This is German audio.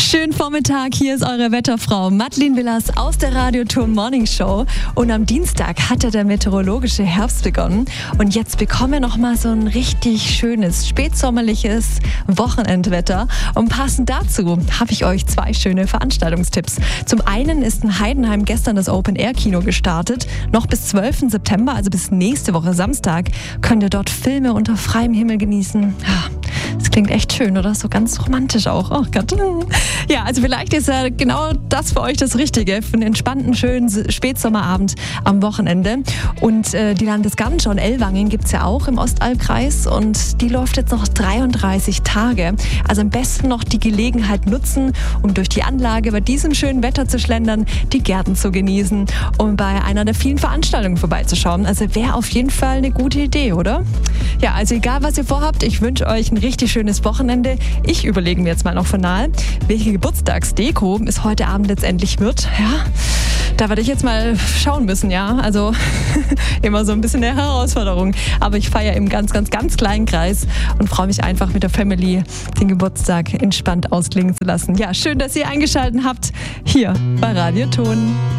Schönen Vormittag, hier ist eure Wetterfrau Madeleine Villas aus der Radioton Morning Show. Und am Dienstag hat ja der meteorologische Herbst begonnen. Und jetzt bekommen wir nochmal so ein richtig schönes, spätsommerliches Wochenendwetter. Und passend dazu habe ich euch 2 schöne Veranstaltungstipps. Zum einen ist in Heidenheim gestern das Open-Air-Kino gestartet. Noch bis 12. September, also bis nächste Woche Samstag, könnt ihr dort Filme unter freiem Himmel genießen. Das klingt echt schön, oder? So ganz romantisch auch. Oh Gott. Ja, also vielleicht ist ja genau das für euch das Richtige. Für einen entspannten, schönen Spätsommerabend am Wochenende. Und die Landesgartenschau in Ellwangen gibt es ja auch im Ostalbkreis. Und die läuft jetzt noch 33 Tage. Also am besten noch die Gelegenheit nutzen, um durch die Anlage bei diesem schönen Wetter zu schlendern, die Gärten zu genießen und bei einer der vielen Veranstaltungen vorbeizuschauen. Also wäre auf jeden Fall eine gute Idee, oder? Ja, also egal, was ihr vorhabt, ich wünsche euch ein richtig schönes Wochenende. Ich überlege mir jetzt mal noch final, welche Geburtstagsdeko es heute Abend letztendlich wird. Ja, da werde ich jetzt mal schauen müssen, ja. Also immer so ein bisschen eine Herausforderung. Aber ich feiere im ganz kleinen Kreis und freue mich einfach mit der Family den Geburtstag entspannt ausklingen zu lassen. Ja, schön, dass ihr eingeschaltet habt hier bei Radioton.